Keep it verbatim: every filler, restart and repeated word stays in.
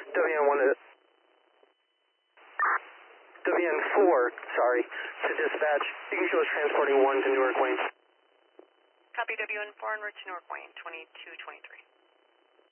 W N one to W N four, sorry, to dispatch. You can show us transporting one to Newark Wayne. Copy W N four en route to Newark Wayne, twenty-two twenty-three.